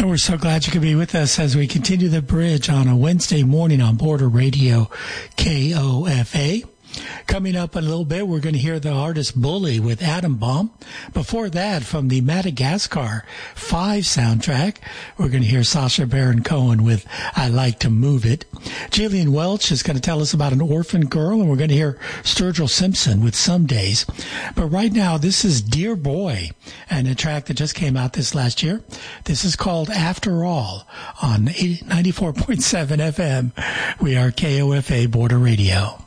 And we're so glad you could be with us as we continue the bridge on a Wednesday morning on Border Radio KOFA. Coming up in a little bit, we're going to hear the artist Bully with Atom Bomb. Before that, from the Madagascar 5 soundtrack, we're going to hear Sacha Baron Cohen with I Like to Move It. Jillian Welch is going to tell us about an orphan girl, and we're going to hear Sturgill Simpson with Some Days. But right now, this is Dear Boy, and a track that just came out this last year. This is called After All on 94.7 FM. We are KOFA Border Radio.